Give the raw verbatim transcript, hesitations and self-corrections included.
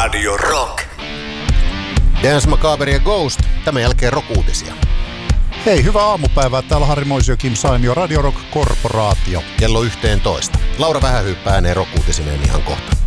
Radio Rock. Dance Macabre ja Ghost, tämän jälkeen rock-uutisia. Hei, hyvää aamupäivää. Täällä Harri Moisio, Kim Sainio, Radio Rock Korporaatio. Kello yhteentoista. Laura Vähähyyppä ääneen rock-uutisineen ihan kohta.